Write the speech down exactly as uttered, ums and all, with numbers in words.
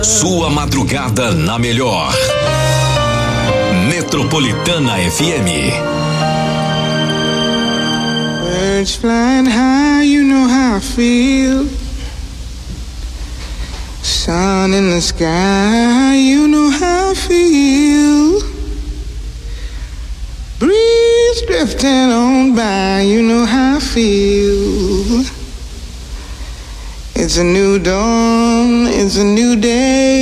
Sua madrugada na melhor. Metropolitana F M. Birds flying high, you know how I feel. Sun in the sky, you know how I feel. Breeze drifting on by, you know how I feel. It's a new dawn, it's a new day.